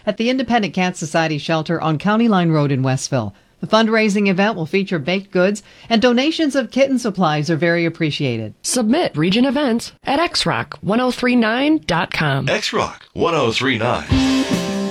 at the Independent Cat Society shelter on County Line Road in Westville. The fundraising event will feature baked goods, and donations of kitten supplies are very appreciated. Submit Region Events at xrock1039.com. XRock 1039.